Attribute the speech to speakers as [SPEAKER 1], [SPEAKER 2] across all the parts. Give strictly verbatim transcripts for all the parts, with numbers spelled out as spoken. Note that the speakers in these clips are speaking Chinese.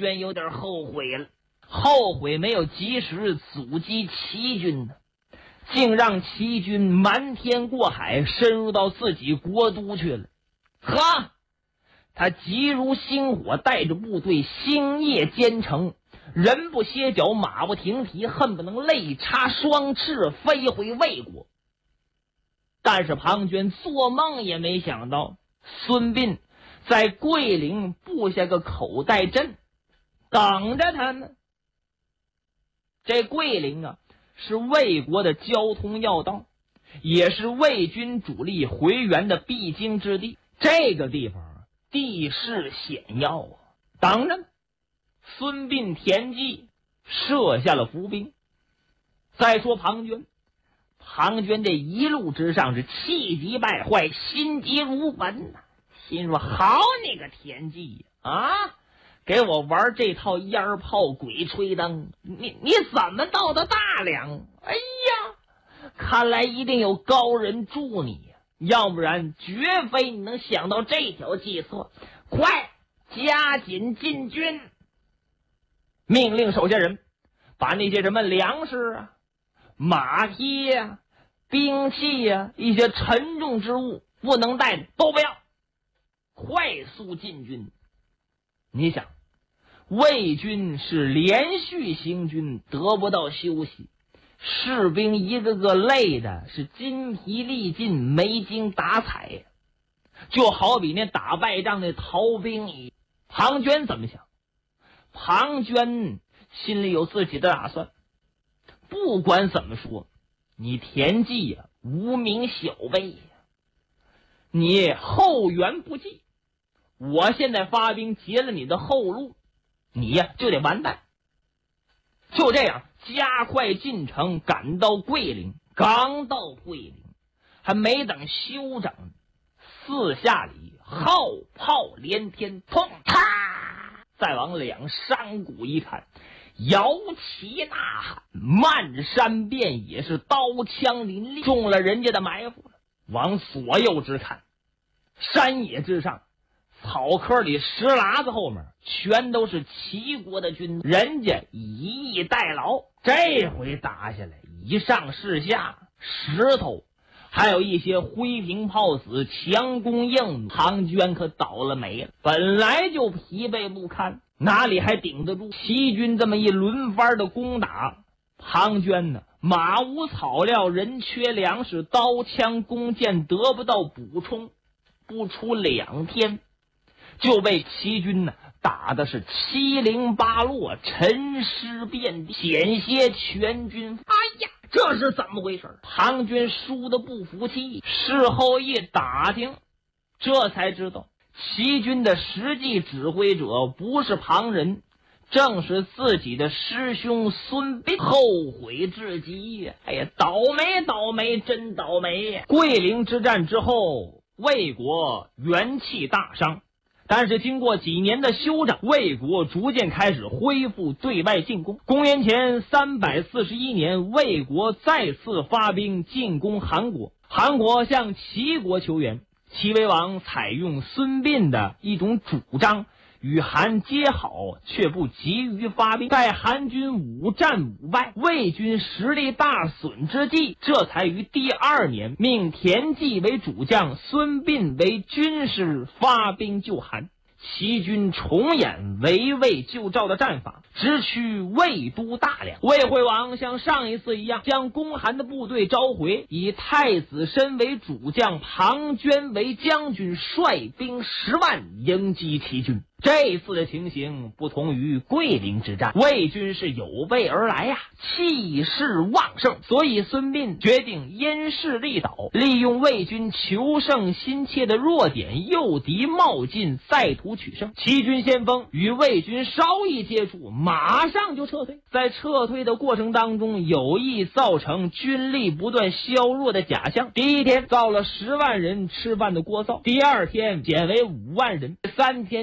[SPEAKER 1] 涓有点后悔了，后悔没有及时阻击齐军呢，竟让齐军瞒天过海，深入到自己国都去了。呵，他急如星火，带着部队星夜兼程，人不歇脚，马不停蹄，恨不能肋插双翅飞回魏国。但是庞涓做梦也没想到，孙膑在桂林布下个口袋阵，等着他呢。这桂林啊，是魏国的交通要道，也是魏军主力回援的必经之地。这个地方地势险要啊，等着呢。孙膑、田忌设下了伏兵。再说庞涓，庞涓这一路之上是气急败坏，心急如焚呐、啊，心说好你个田忌啊，给我玩这套烟炮鬼吹灯，你你怎么到的大梁？哎呀，看来一定有高人助你呀，要不然绝非你能想到这条计策。快加紧进军，命令手下人把那些什么粮食啊、马匹呀、啊、兵器呀、啊、一些沉重之物不能带的都不要，快速进军。你想，魏军是连续行军，得不到休息，士兵一个个累的是筋疲力尽，没精打采，就好比那打败仗的逃兵一样。庞涓怎么想？庞涓心里有自己的打算。不管怎么说，你田忌呀、啊，无名小辈呀、啊，你后援不济，我现在发兵截了你的后路，你呀、啊、就得完蛋。就这样加快进程，赶到桂林。刚到桂林，还没等休整，四下里号炮连天，砰嚓！再往两山谷一看，摇旗呐喊，漫山遍野，是刀枪林立，中了人家的埋伏了。往左右之看，山野之上，草棵里石喇子后面全都是齐国的军，人家以逸待劳。这回打下来，以上是下，石头还有一些灰瓶炮死，强攻硬弩，庞涓可倒了霉了。本来就疲惫不堪，哪里还顶得住齐军这么一轮番的攻打？庞涓呢，马无草料，人缺粮食，刀枪弓箭得不到补充，不出两天就被齐军呢打的是七零八落，沉尸遍地，险些全军。哎呀，这是怎么回事？庞涓输得不服气，事后一打听，这才知道齐军的实际指挥者不是旁人，正是自己的师兄孙膑。后悔至极呀！哎呀，倒霉倒霉，真倒霉呀！桂林之战之后，魏国元气大伤，但是经过几年的休整，魏国逐渐开始恢复对外进攻。公元前三百四十一年，魏国再次发兵进攻韩国，韩国向齐国求援，齐威王采用孙膑的一种主张，与韩结好，却不急于发兵。在韩军五战五败，魏军实力大损之际，这才于第二年命田忌为主将，孙膑为军师，发兵救韩。齐军重演围魏救赵的战法，直趋魏都大梁。魏惠王像上一次一样，将攻韩的部队召回，以太子申为主将，庞涓为将军，率兵十万迎击齐军。这次的情形不同于桂林之战，魏军是有备而来呀、啊，气势旺盛，所以孙膑决定因势利导，利用魏军求胜心切的弱点，诱敌冒进，再图取胜。齐军先锋与魏军稍一接触，马上就撤退。在撤退的过程当中，有意造成军力不断削弱的假象。第一天造了十万人吃饭的聒噪，第二天减为五万人，三天就剩下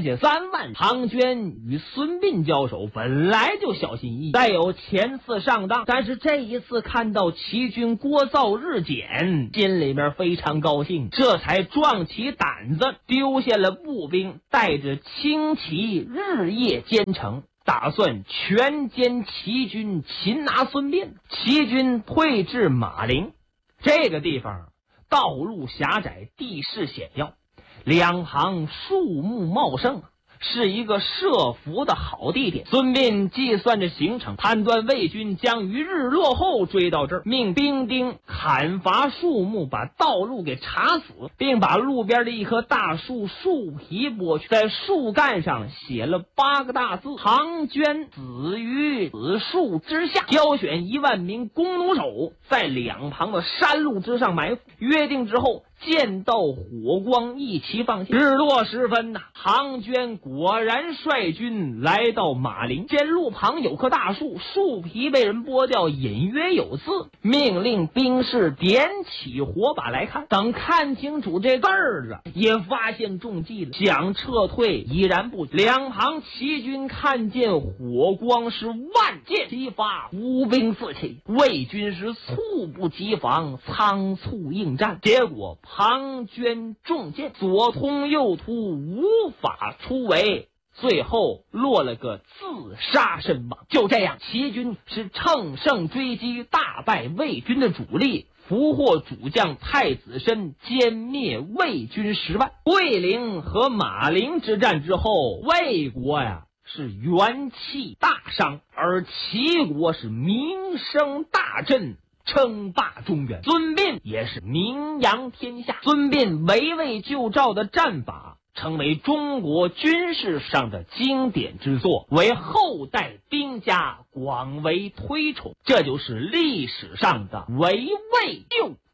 [SPEAKER 1] 下三万。庞涓与孙膑交手本来就小心翼翼，再有前次上当，但是这一次看到齐军聒噪日减，心里面非常高兴，这才壮起胆子，丢下了步兵，带着轻骑日夜兼程，打算全歼齐军，擒拿孙膑。齐军退至马陵，这个地方道路狭窄，地势险要，两旁树木茂盛，是一个设伏的好地点。孙膑计算着行程，判断魏军将于日落后追到这儿，命兵丁砍伐树木，把道路给插死，并把路边的一棵大树树皮剥去，在树干上写了八个大字：庞涓死于此树之下。挑选一万名弓弩手，在两旁的山路之上埋伏，约定之后见到火光一齐放箭。日落时分呐、啊，庞涓果然率军来到马陵，见路旁有棵大树，树皮被人剥掉，隐约有字，命令兵士点起火把来看。等看清楚这字儿啊，也发现中计了，想撤退已然不及。两旁齐军看见火光是万箭齐发，无兵四起，魏军是猝不及防，仓促应战，结果庞涓中箭，左通右突，无法出围，最后落了个自杀身亡。就这样，齐军是乘胜追击，大败魏军的主力，俘获主将太子申，歼灭魏军十万。桂陵和马陵之战之后，魏国呀是元气大伤，而齐国是名声大振，称霸中原。孙膑也是名扬天下。孙膑围魏救赵的战法成为中国军事上的经典之作，为后代兵家广为推崇。这就是历史上的围魏救